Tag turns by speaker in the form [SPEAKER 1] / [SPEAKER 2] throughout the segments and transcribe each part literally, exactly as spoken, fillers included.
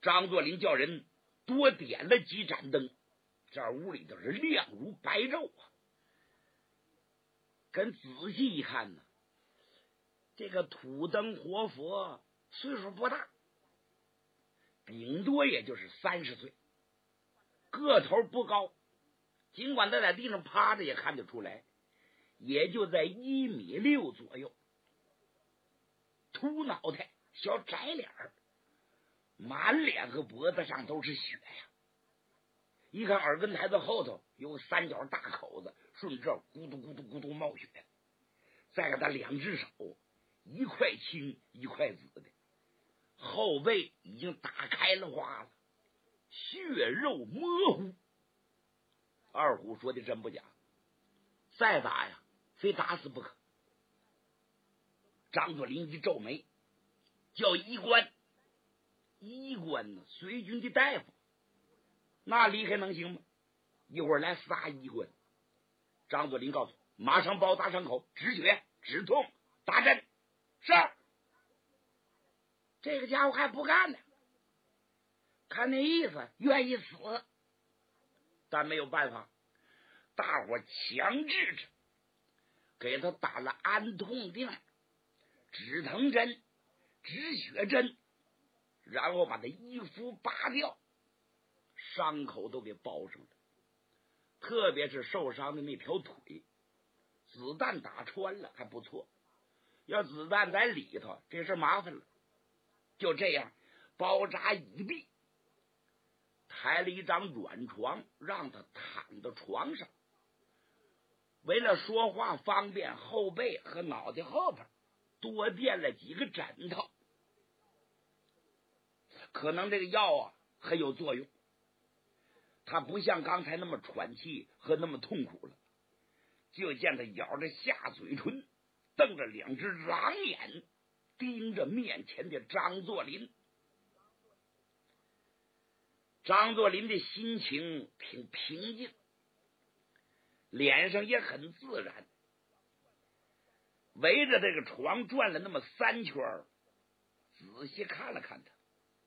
[SPEAKER 1] 张作霖叫人多点了几盏灯，这屋里头是亮如白昼啊。跟仔细一看呢，这个土灯活佛岁数不大，顶多也就是三十岁，个头不高，尽管他在地上趴着也看得出来，也就在一米六左右，秃脑袋，小窄脸儿，满脸和脖子上都是血呀。一看耳根台子后头有三角大口子，顺这咕嘟咕嘟咕嘟冒血。再给他两只手，一块青一块紫的，后背已经打开了花了，血肉模糊。二虎说的真不假，再打呀，非打死不可。张作霖一皱眉，叫医官。医官呢，随军的大夫，那离开能行吗？一会儿来仨医官。张作霖告诉马上包扎伤口，止血止痛打针。是。这个家伙还不干呢，看那意思愿意死，但没有办法，大伙强制着给他打了安痛定、止疼针、止血针，然后把他衣服扒掉，伤口都给包上了。特别是受伤的那条腿，子弹打穿了还不错，要子弹在里头，这事麻烦了。就这样包扎已毕，抬了一张软床让他躺到床上，为了说话方便，后背和脑袋后边多垫了几个枕头。可能这个药啊很有作用，他不像刚才那么喘气和那么痛苦了。就见他咬着下嘴唇，瞪着两只狼眼，盯着面前的张作霖。张作霖的心情挺平静，脸上也很自然，围着这个床转了那么三圈，仔细看了看他。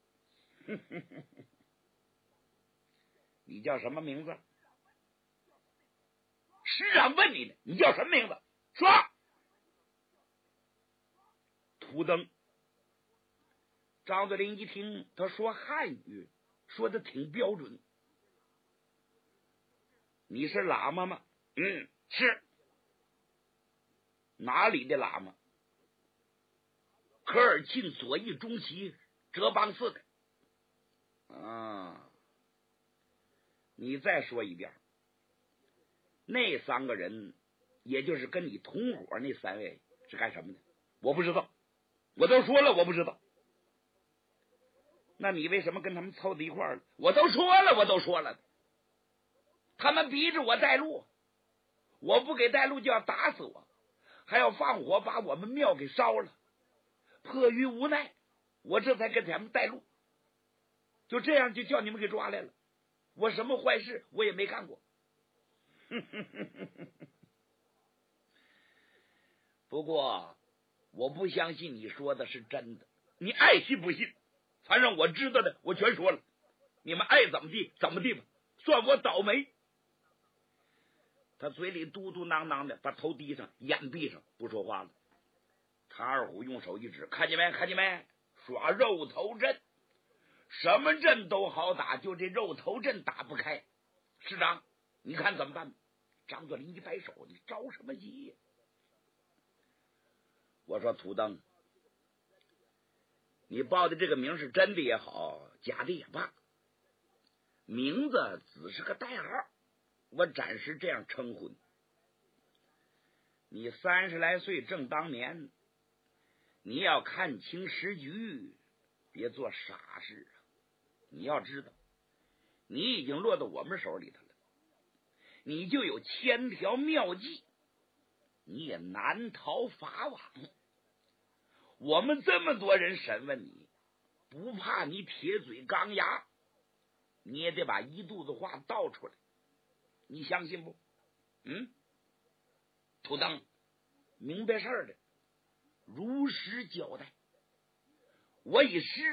[SPEAKER 1] 你叫什么名字？师长问你呢，你叫什么名字？说。土灯。张作霖一听他说汉语，说的挺标准。你是喇嘛吗？嗯，是。哪里的喇嘛？科尔沁左翼中旗哲蚌寺的。啊，你再说一遍。那三个人，也就是跟你同伙那三位是干什么的？我不知道，我都说了我不知道。那你为什么跟他们凑到一块儿了？我都说了，我都说了。他们逼着我带路，我不给带路就要打死我，还要放火把我们庙给烧了。迫于无奈，我这才跟他们带路。就这样就叫你们给抓来了。我什么坏事我也没干过。不过我不相信你说的是真的，你爱信不信，反正我知道的我全说了，你们爱怎么地怎么地吧，算我倒霉。他嘴里嘟嘟囔囔的，把头低上，眼闭上，不说话了。唐二虎用手一指，看见没看见没，耍肉头阵，什么阵都好打，就这肉头阵打不开。师长你看怎么办？张作霖一摆手，你着什么急呀？我说土灯，你报的这个名是真的也好，假的也罢，名字只是个代号，我暂时这样称呼你。你三十来岁正当年，你要看清时局，别做傻事啊！你要知道，你已经落到我们手里头了，你就有千条妙计，你也难逃法网。我们这么多人审问你，不怕你铁嘴钢牙，你也得把一肚子话道出来，你相信不？嗯，土灯，明白事儿的如实交代。我以师